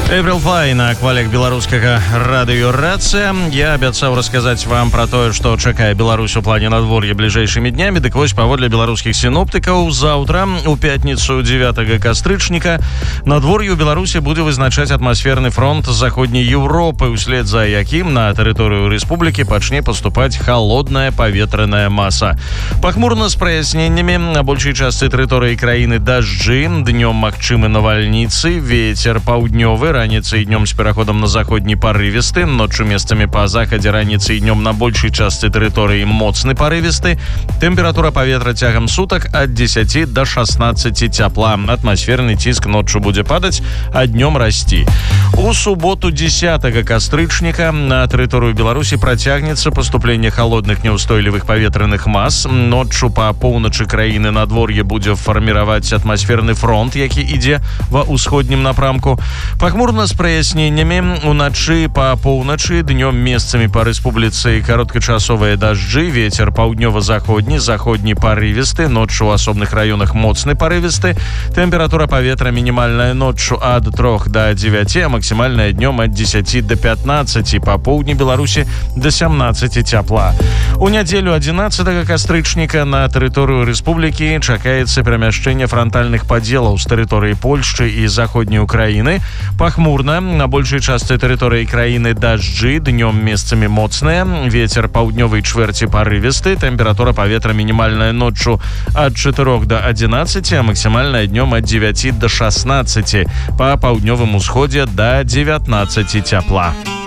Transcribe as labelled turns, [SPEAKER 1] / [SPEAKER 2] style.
[SPEAKER 1] Эйприл Флай на хвалях беларускага радыёрацыя. Я абяцаў расказаць вам пра тое, што чакае Беларусь у плане надвор'я бліжэйшымі днямі. Дык вось, паводле беларускіх сіноптыкаў, заўтра, у пятніцу 9 кастрычніка, надвор'е ў Беларусі будзе вызначаць атмасферны фронт з заходняй Еўропы, услед за якім на тэрыторыю рэспублікі пачне паступаць халодная паветраная маса. Пахмурна з праясненнямі, на большай частцы тэрыторыі краіны дажджы, днём магчымы навальніцы, вецер паўднёвы, раніцай і днём з пераходам на заходні парывісты, ноччу месцамі па захадзе, раніцай і днём на большай частцы тэрыторыі моцны парывісты. Тэмпература паветра цягам сутак ад 10 до 16 цяпла. Атмасферны ціск ноччу будзе падаць, а днём расці. У суботу 10 кастрычніка на тэрыторыю Беларусі працягнецца паступленне халодных няўстойлівых паветраных мас. Ноччу па поўначы краіны надвор'е будзе фарміраваць атмасферны фронт, які ідзе ва ўсходнім напрамку. Пахмурна з праясненнямі, уначы па поўначы, днём месцамі па рэспубліцы кароткачасовыя дажджы, вецер паўднёва-заходні, заходні парывісты, ноччу ў асобных раёнах моцны парывісты. Тэмпература паветра мінімальная ноччу ад 3 до 9, а максімальная днём ад 10 до 15, па поўдні Беларусі до 17 цяпла. У нядзелю 11 кастрычніка на тэрыторыю рэспублікі чакаецца перамяшчэнне франтальных падзелаў з тэрыторыі Польшчы і заходняй Украіны. Пахмурна, на большай частцы тэрыторыі краіны дажджы, днём месцамі моцныя, вецер паўднёвай чвэрці парывісты, тэмпература паветра мінімальная ноччу ад 4 до 11, а максімальная днём ад 9 до 16, па паўднёвым усходзе до 19 цяпла.